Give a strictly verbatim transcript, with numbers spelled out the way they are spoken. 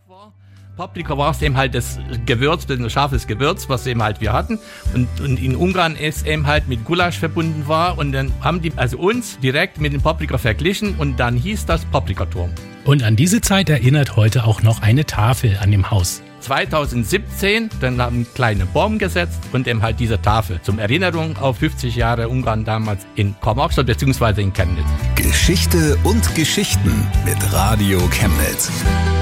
war. Paprika war es eben halt das Gewürz, ein scharfes Gewürz, was eben halt wir hatten. Und, und in Ungarn es eben halt mit Gulasch verbunden war. Und dann haben die also uns direkt mit dem Paprika verglichen und dann hieß das Paprikaturm. Und an diese Zeit erinnert heute auch noch eine Tafel an dem Haus. zweitausendsiebzehn, dann haben einen kleinen Baum gesetzt und eben halt diese Tafel zum Erinnerung auf fünfzig Jahre Ungarn damals in Kormakstadt bzw. in Chemnitz. Geschichte und Geschichten mit Radio Chemnitz.